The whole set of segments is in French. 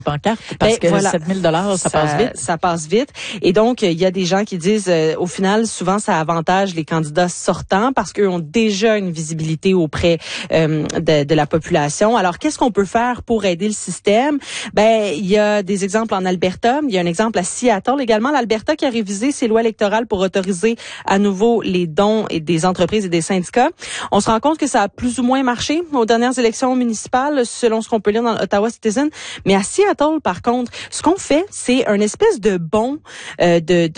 pancarte parce que voilà, 7 000 ça passe vite. Ça passe vite. Et donc, il y a des gens qui disent, au final, souvent, ça avantage les candidats sortants parce qu'eux ont déjà une visibilité auprès de la population. Alors, qu'est-ce qu'on peut faire pour aider le système? Ben, il y a des exemples en Alberta. Il y a un exemple à Seattle également. L'Alberta qui a révisé ses lois électorales pour autoriser à nouveau les dons et des entreprises et des syndicats. On se rend compte que ça a plus ou moins marché aux dernières élections municipales, selon ce qu'on peut lire dans Ottawa Citizen. Mais à Seattle, par contre, ce qu'on fait, c'est un espèce de bon un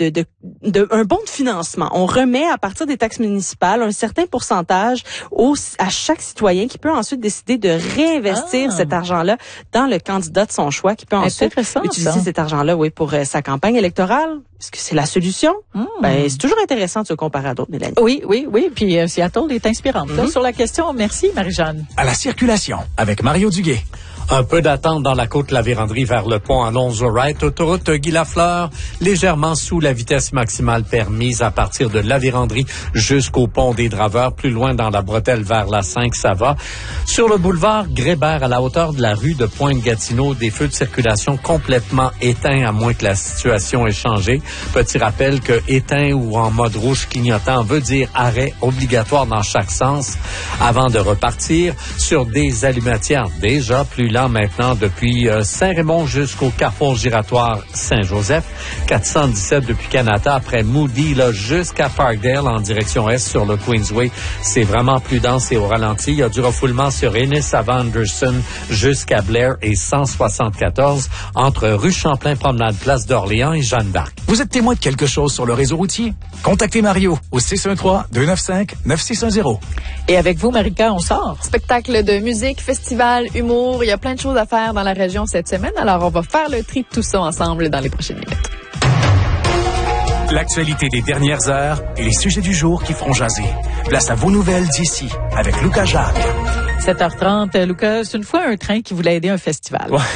bon de financement. On remet à partir des taxes municipales un certain pourcentage à chaque citoyen qui peut ensuite décider de réinvestir cet argent-là dans le candidat de son choix, qui peut ensuite utiliser cet argent-là, pour sa campagne électorale. Est-ce que c'est la solution? Ben, c'est toujours intéressant de se comparer à d'autres, Mélanie. Oui. Puis Seattle est inspirante. Là, sur la question, merci Marie-Jeanne. À la circulation avec Mario Duguay. Un peu d'attente dans la côte La Vérandrie vers le pont Alonzo-Wright. Autoroute Guy Lafleur, légèrement sous la vitesse maximale permise à partir de La Vérandrie jusqu'au pont des Draveurs. Plus loin dans la bretelle vers la 5, ça va. Sur le boulevard Grébert, à la hauteur de la rue de Pointe-Gatineau, des feux de circulation complètement éteints à moins que la situation ait changé. Petit rappel que éteint ou en mode rouge clignotant veut dire arrêt obligatoire dans chaque sens avant de repartir sur des allumetières déjà plus lents maintenant depuis Saint-Raymond jusqu'au carrefour giratoire Saint-Joseph. 417 depuis Canada après Moody là, jusqu'à Parkdale en direction est sur le Queensway. C'est vraiment plus dense et au ralenti. Il y a du refoulement sur Ennis avant Anderson jusqu'à Blair et 174 entre rue Champlain, Promenade, Place d'Orléans et Jeanne d'Arc. Vous êtes témoin de quelque chose sur le réseau routier? Contactez Mario au 613-295-9610. Et avec vous, Marika, on sort. Spectacle de musique, festival, humour. Il y a plein de choses à faire dans la région cette semaine. Alors, on va faire le tri de tout ça ensemble dans les prochaines minutes. L'actualité des dernières heures et les sujets du jour qui feront jaser. Place à vos nouvelles d'ici avec Lucas Jacques. 7h30. Lucas, c'est une fois un train qui voulait aider un festival. Ouais.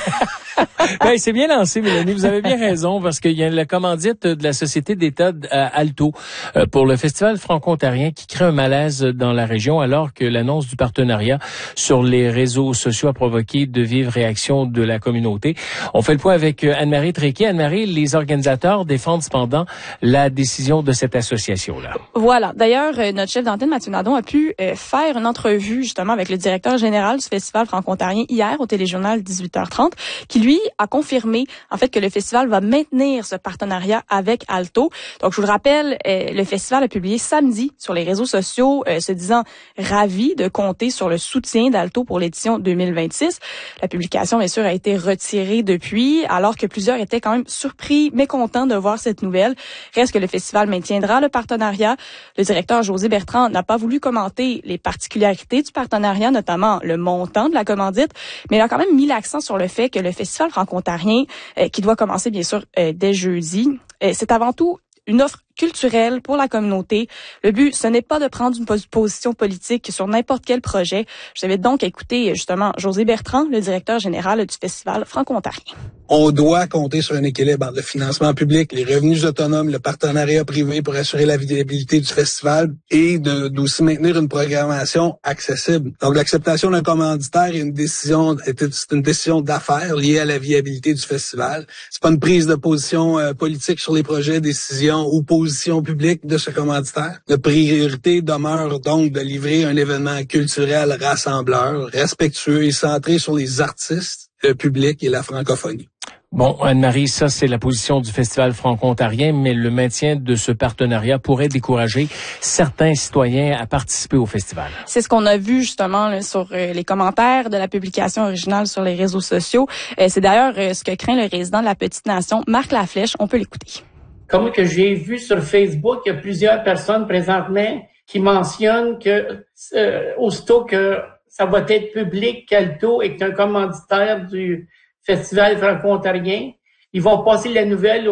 Ben, c'est bien lancé, Mélanie. Vous avez bien raison, parce qu'il y a la commandite de la Société d'État Alto pour le Festival franco-ontarien qui crée un malaise dans la région, alors que l'annonce du partenariat sur les réseaux sociaux a provoqué de vives réactions de la communauté. On fait le point avec Anne-Marie Tréquier. Anne-Marie, les organisateurs défendent cependant la décision de cette association-là. Voilà. D'ailleurs, notre chef d'antenne, Mathieu Nadon, a pu faire une entrevue justement avec le directeur général du Festival franco-ontarien hier au téléjournal 18h30, qui lui a confirmé en fait que le festival va maintenir ce partenariat avec Alto. Donc je vous le rappelle, le festival a publié samedi sur les réseaux sociaux se disant ravi de compter sur le soutien d'Alto pour l'édition 2026. La publication bien sûr a été retirée depuis, alors que plusieurs étaient quand même surpris, mécontents de voir cette nouvelle. Reste que le festival maintiendra le partenariat. Le directeur José Bertrand n'a pas voulu commenter les particularités du partenariat, notamment le montant de la commandite, mais il a quand même mis l'accent sur le fait que le festival franco-ontarien, qui doit commencer bien sûr dès jeudi, c'est avant tout une offre culturelle pour la communauté. Le but, ce n'est pas de prendre une position politique sur n'importe quel projet. Je vous invite donc à écouter justement José Bertrand, le directeur général du Festival franco-ontarien. On doit compter sur un équilibre entre le financement public, les revenus autonomes, le partenariat privé pour assurer la viabilité du festival et d'aussi maintenir une programmation accessible. Donc, l'acceptation d'un commanditaire est une décision d'affaires liée à la viabilité du festival. C'est pas une prise de position politique sur les projets, décisions ou position publique de ce commanditaire. La priorité demeure donc de livrer un événement culturel rassembleur, respectueux et centré sur les artistes, le public et la francophonie. Bon, Anne-Marie, ça, c'est la position du Festival franco-ontarien, mais le maintien de ce partenariat pourrait décourager certains citoyens à participer au festival. C'est ce qu'on a vu justement là, sur les commentaires de la publication originale sur les réseaux sociaux. C'est d'ailleurs ce que craint le résident de la Petite Nation, Marc Laflèche. On peut l'écouter. Comme que j'ai vu sur Facebook, il y a plusieurs personnes présentement qui mentionnent que aussitôt que ça va être public qu'Alto est un commanditaire du Festival franco-ontarien, ils vont passer la nouvelle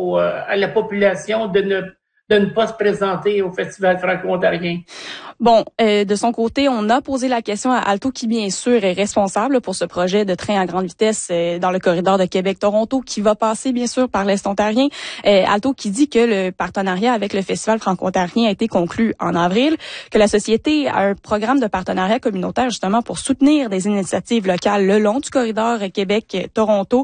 à la population de ne pas se présenter au Festival franco-ontarien. Bon, de son côté, on a posé la question à Alto, qui bien sûr est responsable pour ce projet de train à grande vitesse dans le corridor de Québec-Toronto, qui va passer bien sûr par l'Est ontarien. Alto qui dit que le partenariat avec le Festival franco-ontarien a été conclu en avril, que la société a un programme de partenariat communautaire justement pour soutenir des initiatives locales le long du corridor Québec-Toronto.